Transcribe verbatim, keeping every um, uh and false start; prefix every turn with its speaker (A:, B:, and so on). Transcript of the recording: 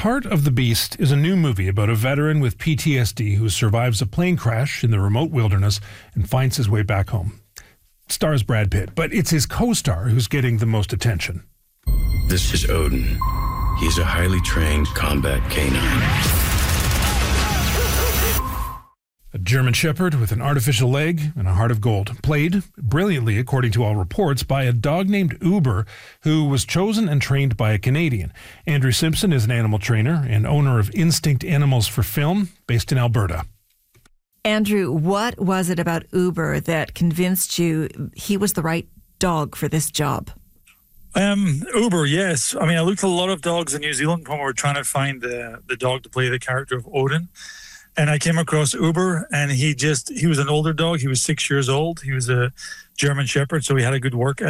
A: Heart of the Beast is a new movie about a veteran with P T S D who survives a plane crash in the remote wilderness and finds his way back home. It stars Brad Pitt, but it's his co-star who's getting the most attention.
B: This is Odin. He's a highly trained combat canine.
A: A German Shepherd with an artificial leg and a heart of gold, played brilliantly, according to all reports, by a dog named Uber, who was chosen and trained by a Canadian. Andrew Simpson is an animal trainer and owner of Instinct Animals for Film, based in Alberta.
C: Andrew, what was it about Uber that convinced you he was the right dog for this job?
D: Um, Uber, yes. I mean, I looked at a lot of dogs in New Zealand when we were trying to find the, the dog to play the character of Odin. And I came across Uber, and he just, he was an older dog. He was six years old. He was a German Shepherd, so he had a good work ethic.